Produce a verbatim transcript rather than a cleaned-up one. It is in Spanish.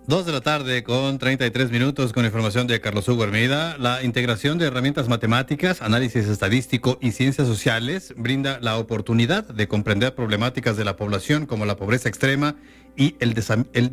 Dos de la tarde con treinta y tres minutos con información de Carlos Hugo Hermida. La integración de herramientas matemáticas, análisis estadístico y ciencias sociales brinda la oportunidad de comprender problemáticas de la población como la pobreza extrema y el, desa- el